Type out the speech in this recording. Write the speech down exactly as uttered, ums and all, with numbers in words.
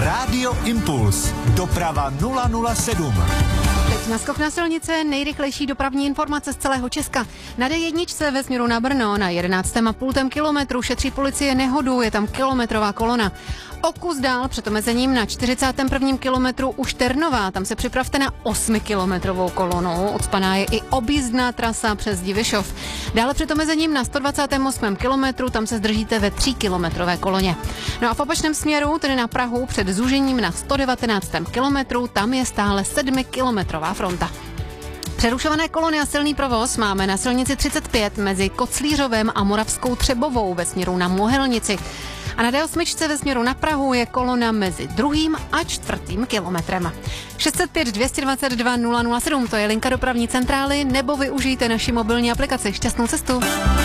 Rádio Impuls. Doprava nula nula sedm. Teď naskok na silnice, nejrychlejší dopravní informace z celého Česka. Na dé jedna ve směru na Brno na jedenáctém a půl kilometru šetří policie nehodu, je tam kilometrová kolona. O kus dál před omezením na čtyřicátém prvním kilometru už Ternová, tam se připravte na osmikilometrovou kolonu. Odspaná je i objízdná trasa přes Divišov. Dále před omezením na sto dvacátém osmém kilometru, tam se zdržíte ve tříkilometrové koloně. No a v opačném směru, tedy na Prahu, před zúžením na sto devatenáctém kilometru, tam je stále sedmikilometrová fronta. Přerušované kolony a silný provoz máme na silnici třicet pět mezi Koclířovem a Moravskou Třebovou ve směru na Mohelnici. A na dé osm ve směru na Prahu je kolona mezi druhým a čtvrtým kilometrem. šest set pět dvě dvacet dva nula nula sedm, to je linka dopravní centrály, nebo využijte naši mobilní aplikaci. Šťastnou cestu!